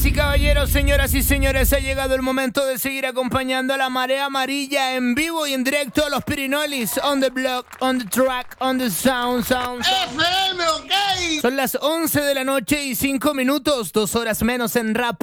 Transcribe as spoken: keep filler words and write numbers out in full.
Damas y caballeros, señoras y señores, ha llegado el momento de seguir acompañando a la Marea Amarilla en vivo y en directo a los Pirinolis, on the block, on the track, on the sound, sound, sound. F M, ok. Son las once de la noche y cinco minutos, dos horas menos en Rap